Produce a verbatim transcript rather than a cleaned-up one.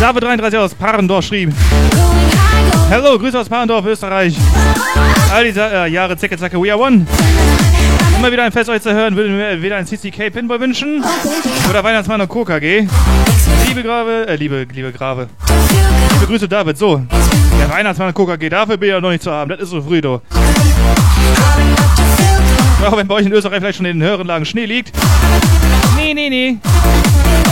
David dreiunddreißig aus Parendorf schrieb: Hallo, Grüße aus Parendorf, Österreich. All diese äh, Jahre Zecke Zacke, we are one. Immer wieder ein Fest euch zu hören, würde mir weder ein C C K Pinball wünschen oder Weihnachtsmann und Co K G. Liebe Grave, äh, liebe, liebe Grave. Liebe Grüße, David. So, der Weihnachtsmann und Co K G, dafür bin ich ja noch nicht zu haben. Das ist so früh, du. Auch wenn bei euch in Österreich vielleicht schon in den höheren Lagen Schnee liegt. Nee, nee, nee.